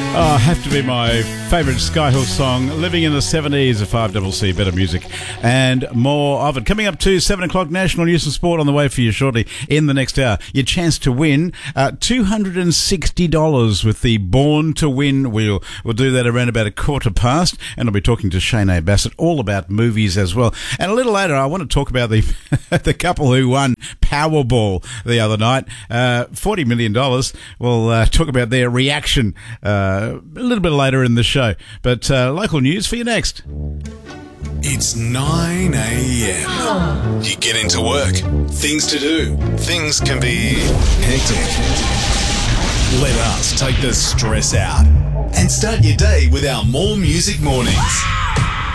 Oh, have to be my favourite Skyhill song, Living in the 70s of 5CC, better music and more of it. Coming up to 7 o'clock, National News and Sport on the way for you shortly in the next hour. Your chance to win $260 with the Born to Win wheel. We'll do that around about 1:15, and I'll be talking to Shane Bassett all about movies as well. And a little later, I want to talk about the the couple who won Powerball the other night, $40 million. We'll talk about their reaction a little bit later in the show. But local news for you next. It's 9 a.m. You get into work. Things to do. Things can be hectic. Let us take the stress out and start your day with our More Music Mornings.